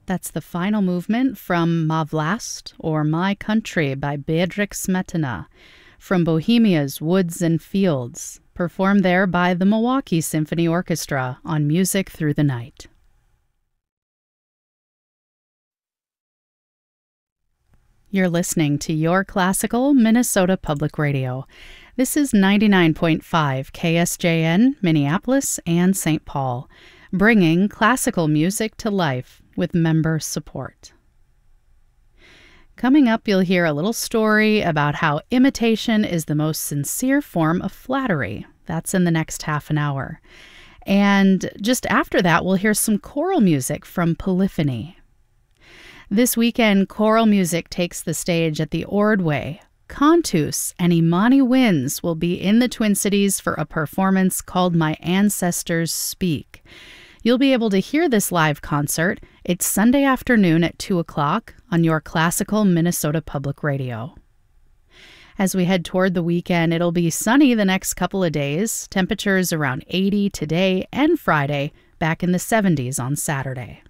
That's the final movement from Ma Vlast, or My Country by Bedřich Smetana, from Bohemia's Woods and Fields, performed there by the Milwaukee Symphony Orchestra on Music Through the Night. You're listening to Your Classical Minnesota Public Radio. This is 99.5 KSJN, Minneapolis and St. Paul, bringing classical music to life with member support. Coming up, you'll hear a little story about how imitation is the most sincere form of flattery. That's in the next half an hour. And just after that, we'll hear some choral music from Polyphony. This weekend, choral music takes the stage at the Ordway. Cantus and Imani Winds will be in the Twin Cities for a performance called My Ancestors Speak. You'll be able to hear this live concert. It's Sunday afternoon at 2 o'clock on Your Classical Minnesota Public Radio. As we head toward the weekend, it'll be sunny the next couple of days. Temperatures around 80 today and Friday, back in the 70s on Saturday.